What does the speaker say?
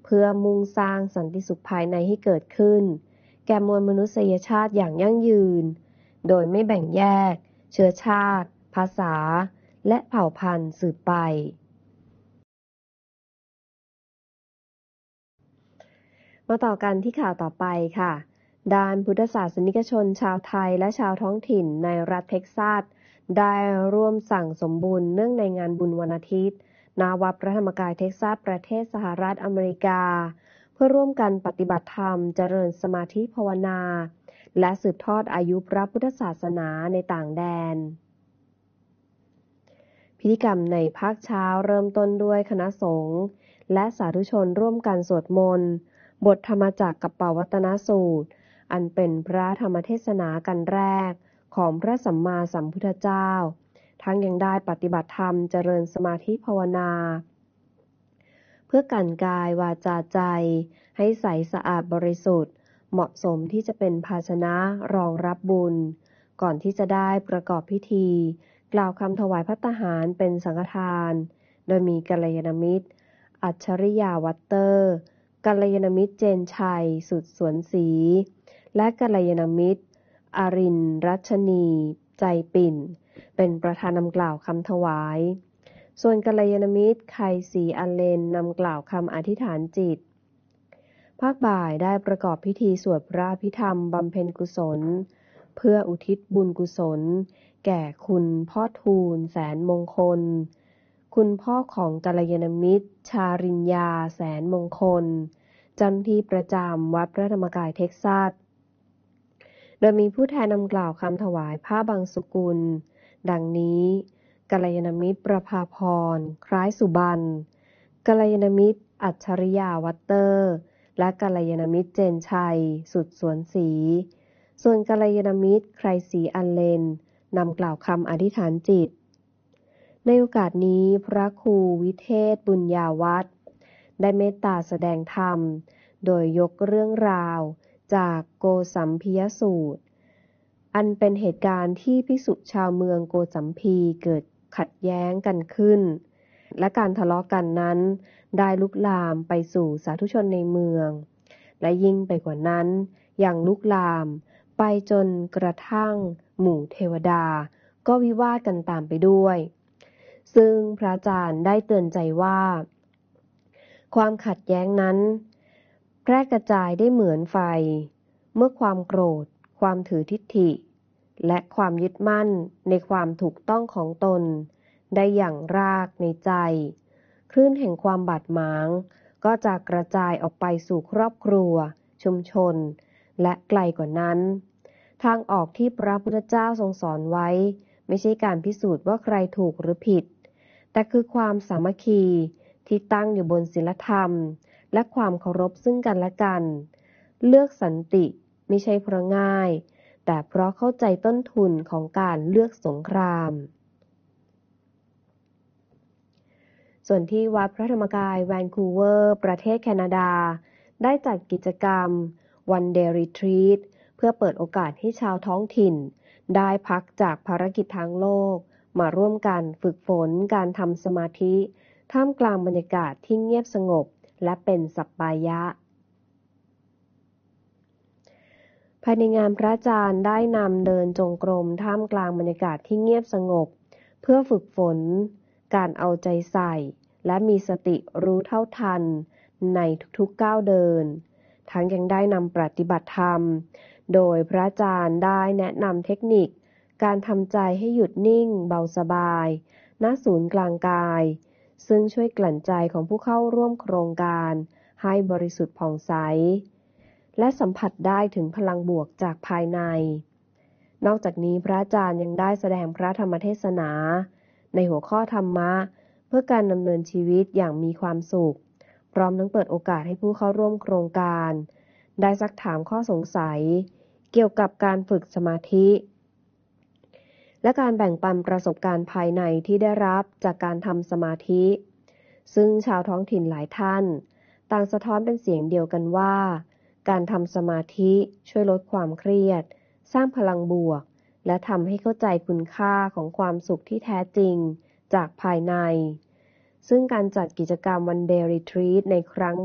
เพื่อมุ่งสร้างสันติสุขภายในให้เกิดขึ้นแก่มวลมนุษยชาติอย่างยั่งยืนโดยไม่แบ่งแยกเชื้อชาติภาษาและเผ่าพันธุ์สืบไปมาต่อกันที่ข่าวต่อไปค่ะด้านพุทธศาสนิกชนชาวไทยและชาวท้องถิ่นในรัฐเท็กซัสได้ร่วมสั่งสมบุญเนื่องในงานบุญวันอาทิตย์ณวัดพระธรรมกายเท็กซัสประเทศสหรัฐอเมริกาเพื่อร่วมกันปฏิบัติธรรมเจริญสมาธิภาวนาและสืบทอดอายุพระพุทธศาสนาในต่างแดนพิธีกรรมในภาคเช้าเริ่มต้นด้วยคณะสงฆ์และสาธุชนร่วมกันสวดมนต์บทธรรมจักรกับปวัตนสูตรอันเป็นพระธรรมเทศนากันแรกของพระสัมมาสัมพุทธเจ้าทั้งยังได้ปฏิบัติธรรมเจริญสมาธิภาวนาเพื่อกันกายวาจาใจให้ใสสะอาดบริสุทธิ์เหมาะสมที่จะเป็นภาชนะรองรับบุญก่อนที่จะได้ประกอบพิธีกล่าวคำถวายภัตตาหารเป็นสังฆทานโดยมีกัลยาณมิตรอัจฉริยาวัตเตอร์กัลยาณมิตรเจนชัยสุดสวนศรีและกัลยาณมิตรอารินรัชนีใจปิ่นเป็นประธานนำกล่าวคำถวายส่วนกัลยาณมิตรไคศรีอัลเลนนำกล่าวคำอธิษฐานจิตภาคบ่ายได้ประกอบพิธีสวดพระอภิธรรมบำเพ็ญกุศลเพื่ออุทิศบุญกุศลแก่คุณพ่อทูลแสนมงคลคุณพ่อของกัลยาณมิตรชาริญญาแสนมงคลเจ้าหน้าที่ประจำวัดพระธรรมกายเท็กซัสโดยมีผู้แทนนำกล่าวคำถวายผ้าบางสุกุลดังนี้กัลยาณมิตรประภาพรคล้ายสุบรรณกัลยาณมิตรอัจฉริยาวัตเตอร์และกัลยาณมิตรเจนชัยสุดสวนศรีส่วนกัลยาณมิตรไคศรีอัลเลนนำกล่าวคำอธิษฐานจิตในโอกาสนี้พระครูวิเทศบุญญาวัฒน์ได้เมตตาแสดงธรรมโดยยกเรื่องราวจากโกสัมพียสูตรอันเป็นเหตุการณ์ที่ภิกษุชาวเมืองโกสัมพีเกิดขัดแย้งกันขึ้นและการทะเลาะกันนั้นได้ลุกลามไปสู่สาธุชนในเมืองและยิ่งไปกว่านั้นยังลุกลามไปจนกระทั่งหมู่เทวดาก็วิวาทกันตามไปด้วยซึ่งพระอาจารย์ได้เตือนใจว่าความขัดแย้งนั้นแพร่กระจายได้เหมือนไฟเมื่อความโกรธความถือทิฏฐิและความยึดมั่นในความถูกต้องของตนได้อย่างรากในใจคลื่นแห่งความบาดหมางก็จะกระจายออกไปสู่ครอบครัวชุมชนและไกลกว่านั้นทางออกที่พระพุทธเจ้าทรงสอนไว้ไม่ใช่การพิสูจน์ว่าใครถูกหรือผิดแต่คือความสามัคคีที่ตั้งอยู่บนศีลธรรมและความเคารพซึ่งกันและกันเลือกสันติไม่ใช่เพราะง่ายแต่เพราะเข้าใจต้นทุนของการเลือกสงครามส่วนที่วัดพระธรรมกายแวนคูเวอร์ประเทศแคนาดาได้จัดกิจกรรม One Day Retreat เพื่อเปิดโอกาสให้ชาวท้องถิ่นได้พักจากภารกิจทางโลกมาร่วมกันฝึกฝนการทำสมาธิท่ามกลางบรรยากาศที่เงียบสงบและเป็นสัปปายะภายในงานพระอาจารย์ได้นำเดินจงกรมท่ามกลางบรรยากาศที่เงียบสงบเพื่อฝึกฝนการเอาใจใส่และมีสติรู้เท่าทันในทุกๆก้าวเดินทั้งยังได้นำปฏิบัติธรรมโดยพระอาจารย์ได้แนะนำเทคนิคการทำใจให้หยุดนิ่งเบาสบายณศูนย์กลางกายซึ่งช่วยกลั่นใจของผู้เข้าร่วมโครงการให้บริสุทธิ์ผ่องใสและสัมผัสได้ถึงพลังบวกจากภายในนอกจากนี้พระอาจารย์ยังได้แสดงพระธรรมเทศนาในหัวข้อธรรมะเพื่อการดำเนินชีวิตอย่างมีความสุขพร้อมทั้งเปิดโอกาสให้ผู้เข้าร่วมโครงการได้ซักถามข้อสงสัยเกี่ยวกับการฝึกสมาธิและการแบ่งปันประสบการณ์ภายในที่ได้รับจากการทำสมาธิซึ่งชาวท้องถิ่นหลายท่านต่างสะท้อนเป็นเสียงเดียวกันว่าการทำสมาธิช่วยลดความเครียดสร้างพลังบวกและทำให้เข้าใจคุณค่าของความสุขที่แท้จริงจากภายในซึ่งการจัดกิจกรรม One Day Retreat ในครั้ง